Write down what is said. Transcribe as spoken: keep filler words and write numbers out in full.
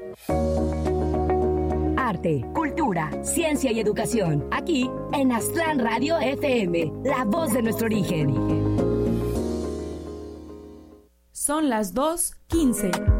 Arte, cultura, ciencia y educación. Aquí en Aztlán Radio F M, la voz de nuestro origen. Son las dos quince.